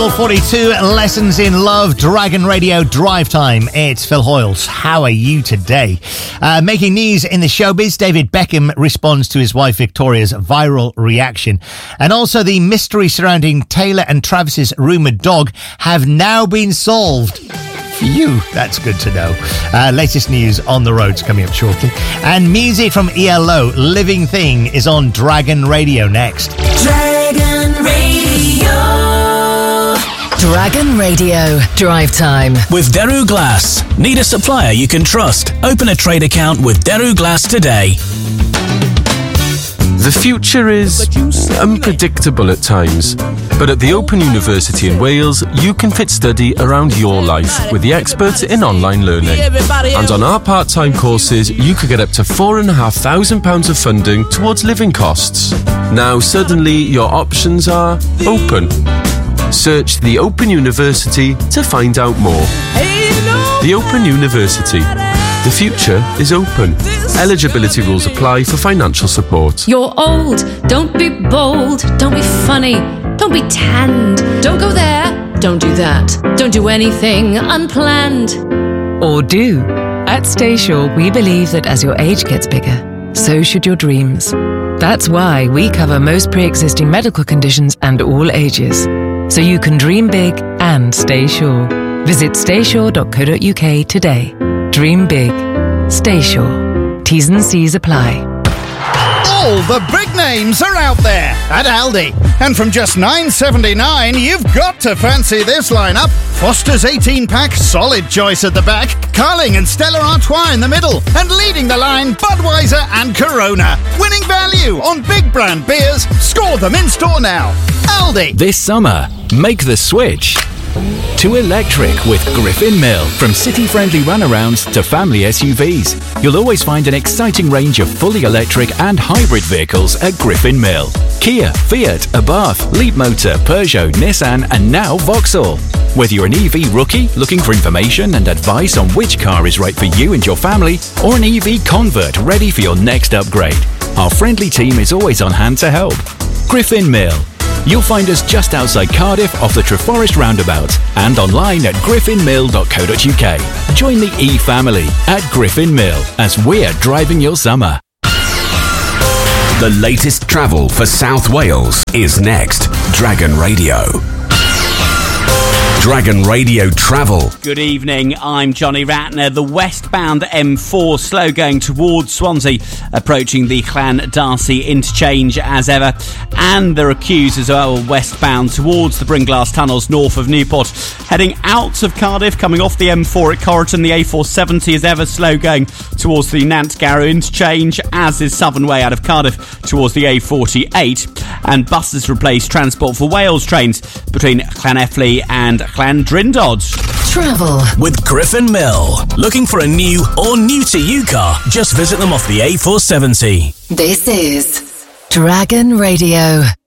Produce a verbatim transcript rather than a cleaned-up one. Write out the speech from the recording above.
Level forty-two, Lessons in Love, Dragon Radio Drive Time. It's Phil Hoyles. How are you today? Uh, making news in the showbiz, David Beckham responds to his wife Victoria's viral reaction. And also the mystery surrounding Taylor and Travis's rumoured dog have now been solved. For you, that's good to know. Uh, latest news on the roads coming up shortly. And music from E L O, Living Thing, is on Dragon Radio next. Dragon Radio. Dragon Radio Drive Time with Daru Glass. Need a supplier you can trust? Open a trade account with Daru Glass today. The future is unpredictable at times, but at the Open University in Wales, you can fit study around your life with the experts in online learning. And on our part-time courses, you could get up to four and a half thousand pounds of funding towards living costs. Now suddenly your options are open. Search the Open University to find out more. The Open University. The future is open. Eligibility rules apply for financial support. You're old, don't be bold, don't be funny, don't be tanned, don't go there, don't do that, don't do anything unplanned. Or do. At Staysure, we believe that as your age gets bigger, so should your dreams. That's why we cover most pre-existing medical conditions and all ages, so you can dream big and stay sure. Visit staysure dot co dot uk today. Dream big. Stay sure. T's and C's apply. All the big names are out there at Aldi. And from just nine seventy-nine, you've got to fancy this lineup. Foster's eighteen pack, solid choice at the back. Carling and Stella Artois in the middle. And leading the line, Budweiser and Corona. Winning value on big brand beers. Score them in store now. Aldi. This summer, make the switch to electric with Griffin Mill. From city-friendly runarounds to family S U Vs, you'll always find an exciting range of fully electric and hybrid vehicles at Griffin Mill. Kia, Fiat, Abarth, Leapmotor, Peugeot, Nissan and now Vauxhall. Whether you're an E V rookie looking for information and advice on which car is right for you and your family, or an E V convert ready for your next upgrade, our friendly team is always on hand to help. Griffin Mill. You'll find us just outside Cardiff off the Treforest roundabout and online at griffin mill dot co dot uk. Join the E-family at Griffin Mill as we're driving your summer. The latest travel for South Wales is next. Dragon Radio. Dragon Radio Travel. Good evening, I'm Johnny Ratner. The westbound M four slow going towards Swansea, approaching the Llan-Darcy interchange as ever. And there are queues as well westbound towards the Bringlass tunnels north of Newport. Heading out of Cardiff, coming off the M four at Corriton, the A four seventy is ever slow going towards the Nantgarrow interchange, as is Southern Way out of Cardiff towards the A forty-eight. And buses replace Transport for Wales trains between Llanelli and Llandrindod. Travel with Griffin Mill. Looking for a new or new to you car? Just visit them off the A four seventy. This is Dragon Radio.